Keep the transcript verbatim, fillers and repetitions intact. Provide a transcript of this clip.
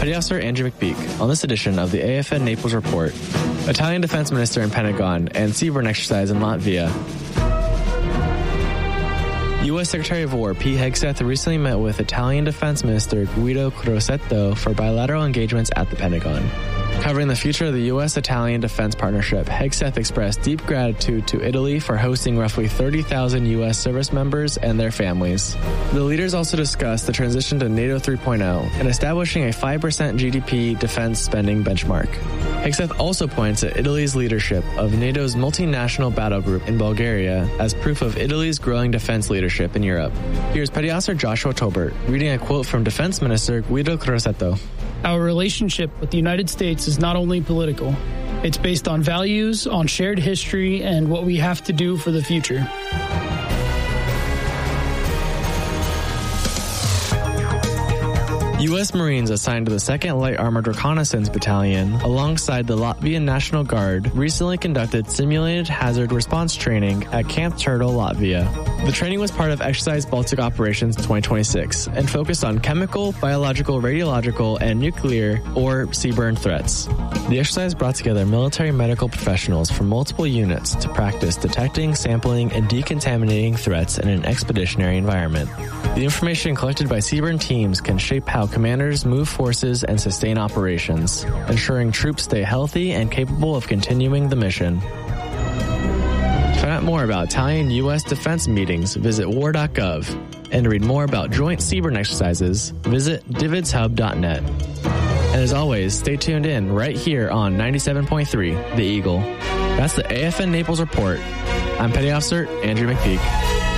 Petty Officer Andrew McPeak on this edition of the A F N Naples Report. Italian Defense Minister in Pentagon and Seaburn exercise in Latvia. U S Secretary of War Pete Hegseth recently met with Italian Defense Minister Guido Crosetto for bilateral engagements at the Pentagon. Covering the future of the U S-Italian defense partnership, Hegseth expressed deep gratitude to Italy for hosting roughly thirty thousand U S service members and their families. The leaders also discussed the transition to NATO three point oh and establishing a five percent G D P defense spending benchmark. Hegseth also points at Italy's leadership of NATO's multinational battle group in Bulgaria as proof of Italy's growing defense leadership in Europe. Here's Petty Officer Joshua Tolbert reading a quote from Defense Minister Guido Crosetto. Our relationship with the United States is not only political. It's based on values, on shared history, and what we have to do for the future. U S Marines assigned to the second Light Armored Reconnaissance Battalion, alongside the Latvian National Guard, recently conducted simulated hazard response training at Camp Turtle, Latvia. The training was part of Exercise Baltic Operations twenty twenty-six and focused on chemical, biological, radiological, and nuclear or seaborne threats. The exercise brought together military medical professionals from multiple units to practice detecting, sampling, and decontaminating threats in an expeditionary environment. The information collected by seaborne teams can shape how commanders move forces and sustain operations, ensuring troops stay healthy and capable of continuing the mission. To find out more about Italian U S defense meetings, visit war dot gov. And to read more about joint seaborne exercises, visit divids hub dot net. And as always, stay tuned in right here on ninety-seven point three The Eagle. That's the A F N Naples Report. I'm Petty Officer Andrew McPeak.